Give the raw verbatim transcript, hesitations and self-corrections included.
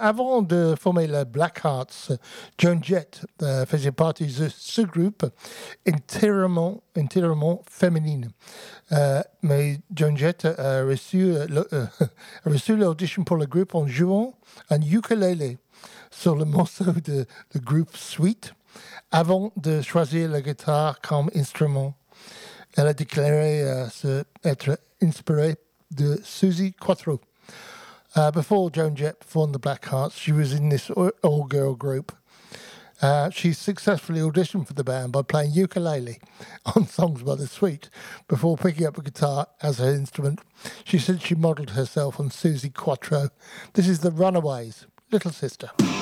avant de former la Black Hearts, Joan Jett euh, faisait partie de ce groupe entièrement, entièrement féminine. Euh, mais Joan Jett a reçu, euh, le, euh, a reçu l'audition pour le groupe en jouant un ukulélé sur le morceau de, de groupe Sweet avant de choisir la guitare comme instrument. Elle a déclaré uh, se, être inspirée de Suzi Quatro. Uh, before Joan Jett formed the Black Hearts, she was in this all-girl group. Uh, she successfully auditioned for the band by playing ukulele on songs by The Sweet before picking up a guitar as her instrument. She said she modelled herself on Suzi Quatro. This is The Runaways, Little Sister.